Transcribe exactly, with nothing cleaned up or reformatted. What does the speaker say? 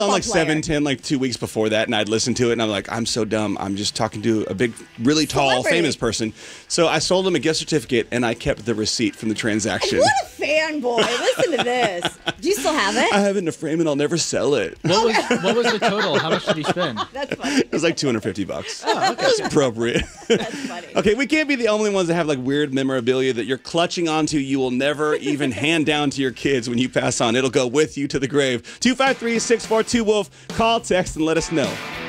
on like player. seven ten, like two weeks before that, and I'd listen to it, and I'm like, I'm so dumb. I'm just talking to a big, really tall, Celebrity. famous person. So I sold him a gift certificate, and I kept the receipt from the transaction. What a fanboy. Listen to this. Do you still have it? I have it in a frame, and I'll never sell it. What was what was the total? How much did he spend? That's funny. It was like two hundred fifty bucks. Oh, okay. That's appropriate. That's funny. Okay, we can't be the only ones that have like weird memorabilia that you're clutching onto. You will never even hand down to your kids when you pass on. It'll go with you to the grave. two five three, six four two, Wolf. Call, text, and let us know.